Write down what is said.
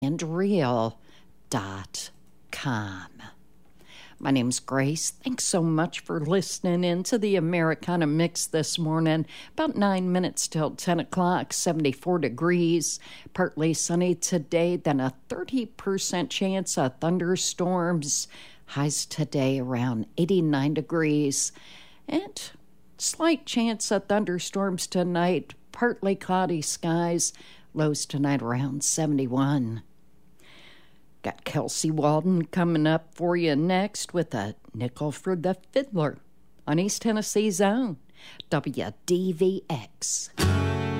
andreal.com. My name's Grace. Thanks so much for listening in to the Americana Mix this morning. About 9 minutes till 10 o'clock, 74 degrees, partly sunny today, then a 30% chance of thunderstorms. Highs today around 89 degrees, and slight chance of thunderstorms tonight, partly cloudy skies, lows tonight around 71. Got Kelsey Walden coming up for you next with a nickel for the fiddler on East Tennessee's own WDVX.